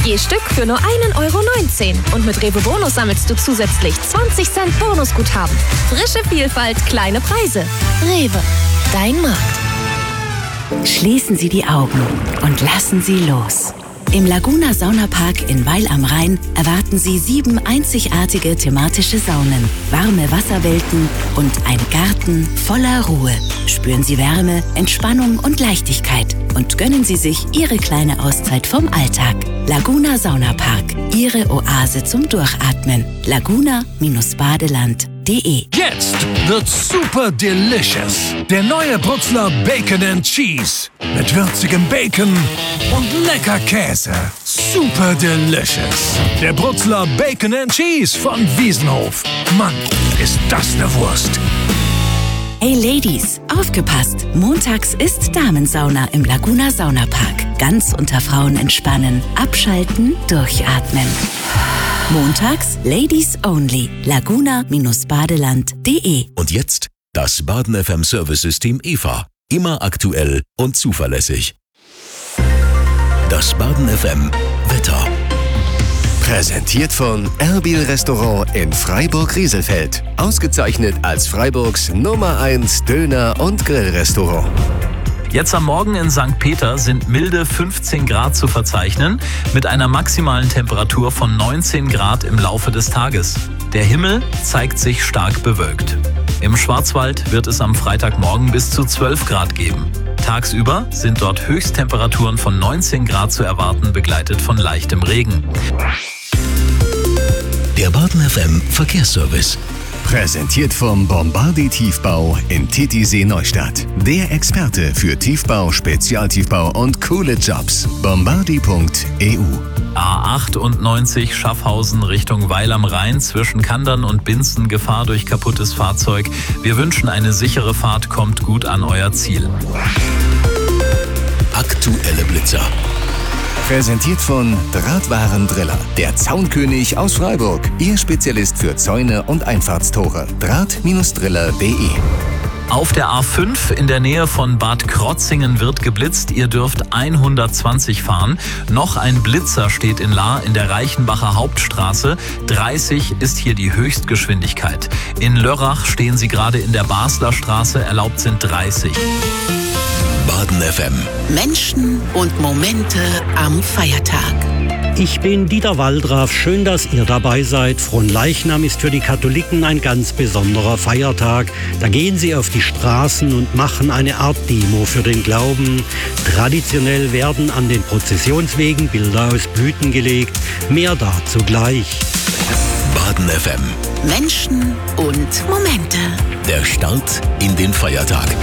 Je Stück für nur 1,19 € und mit Rewe Bonus sammelst du zusätzlich 20 Cent Bonusguthaben. Frische Vielfalt, kleine Preise. Rewe, dein Markt. Schließen Sie die Augen und lassen Sie los. Im Laguna Saunapark in Weil am Rhein erwarten Sie 7 einzigartige thematische Saunen, warme Wasserwelten und ein Garten voller Ruhe. Spüren Sie Wärme, Entspannung und Leichtigkeit und gönnen Sie sich Ihre kleine Auszeit vom Alltag. Laguna Saunapark, Ihre Oase zum Durchatmen. Laguna-Badeland.de. Jetzt wird super delicious. Der neue Brutzler Bacon and Cheese. Mit würzigem Bacon und lecker Käse. Super delicious. Der Brutzler Bacon and Cheese von Wiesenhof. Mann, ist das eine Wurst. Hey Ladies, aufgepasst! Montags ist Damensauna im Laguna Saunapark. Ganz unter Frauen entspannen, abschalten, durchatmen. Montags Ladies Only. Laguna-Badeland.de. Und jetzt das Baden FM Service-System EVA. Immer aktuell und zuverlässig. Das Baden FM Wetter. Präsentiert von Erbil Restaurant in Freiburg-Rieselfeld. Ausgezeichnet als Freiburgs Nummer 1 Döner- und Grillrestaurant. Jetzt am Morgen in St. Peter sind milde 15 Grad zu verzeichnen, mit einer maximalen Temperatur von 19 Grad im Laufe des Tages. Der Himmel zeigt sich stark bewölkt. Im Schwarzwald wird es am Freitagmorgen bis zu 12 Grad geben. Tagsüber sind dort Höchsttemperaturen von 19 Grad zu erwarten, begleitet von leichtem Regen. Der Baden FM Verkehrsservice. Präsentiert vom Bombardi Tiefbau in Titisee Neustadt. Der Experte für Tiefbau, Spezialtiefbau und coole Jobs. Bombardi.eu. A98 Schaffhausen Richtung Weil am Rhein zwischen Kandern und Binzen, Gefahr durch kaputtes Fahrzeug. Wir wünschen eine sichere Fahrt, kommt gut an euer Ziel. Aktuelle Blitzer. Präsentiert von Drahtwarendriller, der Zaunkönig aus Freiburg. Ihr Spezialist für Zäune und Einfahrtstore. Draht-driller.de. Auf der A5 in der Nähe von Bad Krotzingen wird geblitzt. Ihr dürft 120 fahren. Noch ein Blitzer steht in Lahr in der Reichenbacher Hauptstraße. 30 ist hier die Höchstgeschwindigkeit. In Lörrach stehen Sie gerade in der Basler Straße. Erlaubt sind 30. Baden FM. Menschen und Momente am Feiertag. Ich bin Dieter Waldraff. Schön, dass ihr dabei seid. Fronleichnam ist für die Katholiken ein ganz besonderer Feiertag. Da gehen sie auf die Straßen und machen eine Art Demo für den Glauben. Traditionell werden an den Prozessionswegen Bilder aus Blüten gelegt. Mehr dazu gleich. Baden FM. Menschen und Momente. Der Start in den Feiertag.